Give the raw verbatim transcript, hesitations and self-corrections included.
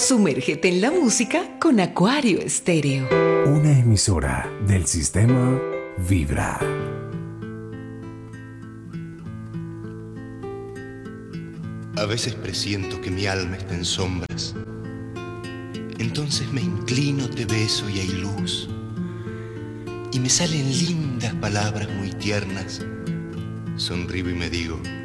Sumérgete en la música con Acuario Estéreo. Una emisora del sistema Vibra. A veces presiento que mi alma está en sombras. Entonces me inclino, te beso y hay luz. Y me salen lindas palabras muy tiernas. Sonrío y me digo: